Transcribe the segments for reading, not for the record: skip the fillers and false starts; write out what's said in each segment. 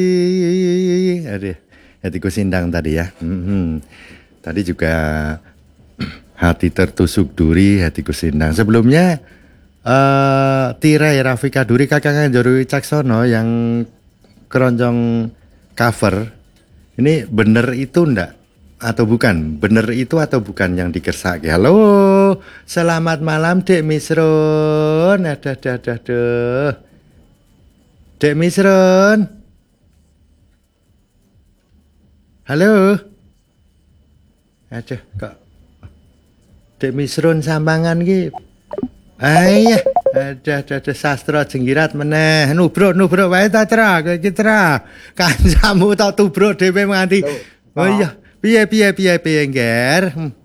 Aduh, hatiku sindang tadi ya. Tadi juga hati tertusuk duri, hatiku sindang. Sebelumnya Tirai Rafika Duri Kakang Joru Wicaksono yang keroncong cover. Ini bener itu ndak? Atau bukan? Bener itu atau bukan yang dikersake? Halo, selamat malam Dek Misrun. Aduh. Dek Misrun. Halo. Aduh, kok Dek Misrun sambangan ki. Ayah, ada sastra jenggirat meneh. Nubro wae ta Tra, iki Tra. Kancamu tak tubro dhewe nganti. Oh iya, piye ngger.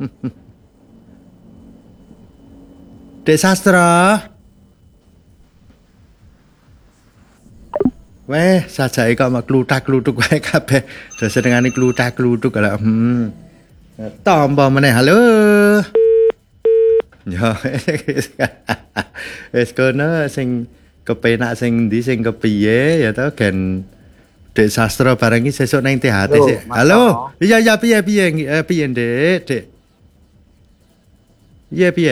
Dek sastra. Weh, sajake kok mek kluthak-kluthuk wae kabeh. Do senengane kluthak-kluthuk kalau tompo meneh. Halo. Ya, wis kono sing kepenak sing ndi sing kepiye ya to gen Dek sastra bareng iki sesuk nang THT sik. Halo. Iya piye Dek? Iya piye?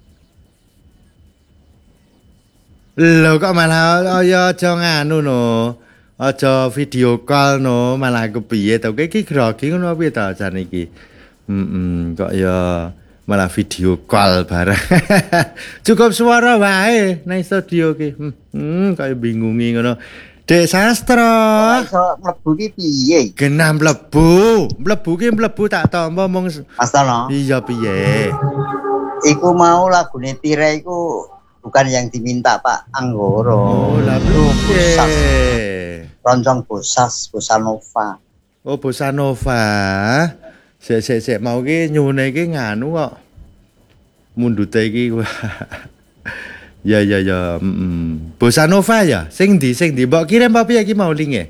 Lho kok malah aja nganu no. Aja video call no, malah kepiye to? Iki grogi ngono piye to jan iki? Kok ya malah video call bareng. Cukup suara wae nang studio ki. Kayak bingungi ngono. Dek sastra. Iso mlebu ki piye? Genah mlebu. Mlebu tak tampa mung Astana. Iya piye? Iku mau lagune Tirai iku bukan yang diminta Pak Anggoro. Oh, lagu piye? Roncong Bossa Nova. Oh, Bossa Nova. Sik mau ki nyune iki nganu kok. Mundute iki. Ya. Bossa Nova ya. Sing ndi? Mbok kirim apa piye iki mau linke?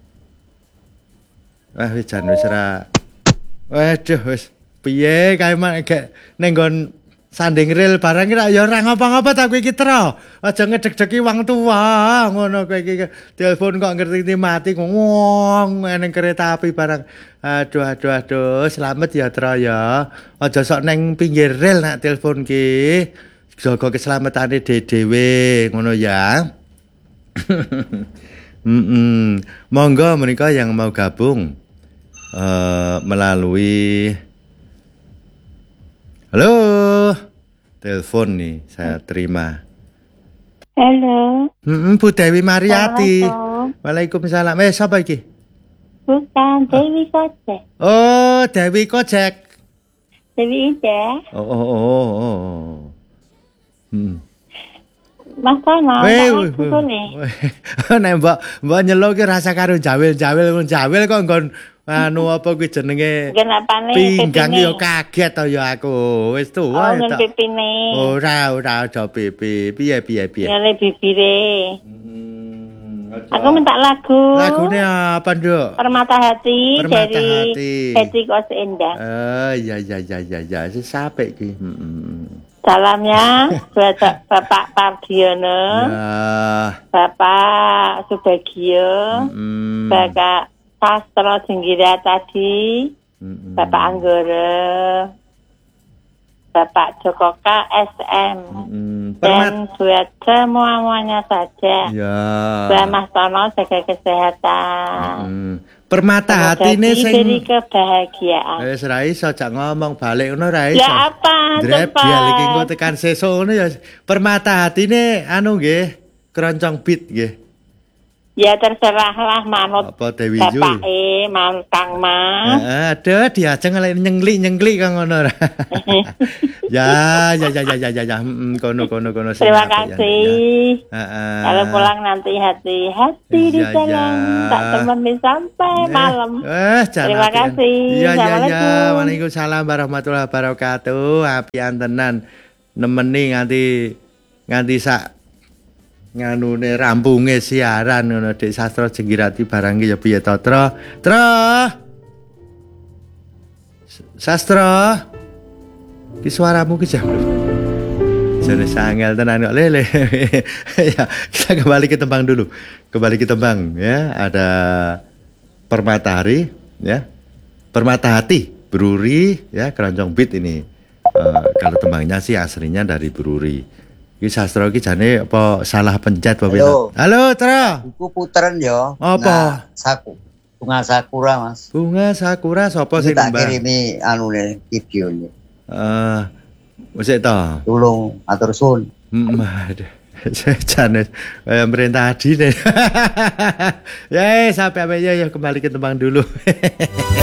Wis jan wis ra. Waduh wis piye kae nek nggon sanding rel barang ki ya ora ngapa-ngapa ta kowe iki Tra. Aja ngedeg-degi wong tua ngono kowe iki telepon kok ngerti mati ngong nang kereta api barang. Aduh, selamat ya Tra ya. Aja sok nang pinggir rel nak telepon ki. Jaga keselamatane dhewe ngono ya. Monggo menika yang mau gabung melalui halo. Telepon nih saya terima. Halo. Bu Dewi Mariati. Waalaikumsalam. Siapa iki? Bukan, Dewi Kojek. Oh, Dewi Kojek. Dewi Ida. Oh. Mas Tono, nek mbok nyeluk ki rasa karo jawil kok nggon anu apa kuwi jenenge pinggang yo kaget to yo aku wis tuwa ta. Ora aja pipi. Piye? Ya le bibire. Aku minta lagu. Lagune apa, Nduk? Permata Hati dari Hetty Kos Endah. Ya. Sampai iki. Salamnya buat Bapak Pardiono, Bapak Subagio, Bapak Sastra Jenggirat tadi, Bapak Anggoro, Bapak Joko KSM, dan buat semuanya saja. Buat Mas Tono jaga kesehatan. Permata Hati ini sing diberi kebahagiaan. Wis ra iso jak ngomong balik ngono ra iso. Ya apa? Biar iki engko tekan sesuk ngono ya. Permata Hati ini anu nggih, keroncong beat nggih. Ya terserahlah manut apa Dewi Ju. Bapak Kang Mas. Aduh diajeng nyengli kang ngono. Ya. Kono. Terima kasih. Kalau pulang nanti hati-hati di jalan. Tak temani sampai malam. Terima kasih. Ya. Waalaikumsalam warahmatullahi wabarakatuh. Apian tenan nemeni nganti sak nganune rampunge siaran ngono Dek Sastra Jenggirati barang ki ya piye to Tra Sastra ki suaramu ki jam Jenis angel tenan kok lele. Ya, kita kembali ke Tembang dulu. Kembali ke Tembang ya. Ada Permatahari ya. Permata Hati, Bruri ya, keroncong beat ini. Kalau tembangnya sih aslinya dari Bruri. Iki sastra iki jane apa salah pencet apa Halo. Halo, Tra. Iku puteran yo. Apa? Bunga sakura, Mas. Bunga sakura sapa sing Tak nembang? kirimi anune videonya. Wis to. Tolong atur sun. Aduh. Jane merintah adi nih. Ya, sampai ya kembali ke Tembang dulu.